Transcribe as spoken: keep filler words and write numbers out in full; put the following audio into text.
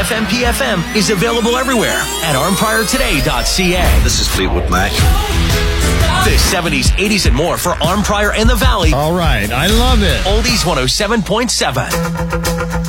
F M P F M is available everywhere at arm prior today dot c a. This is Fleetwood Mac. The seventies, eighties, and more for Arm Prior and the Valley. All right. I love it. Oldies one oh seven point seven.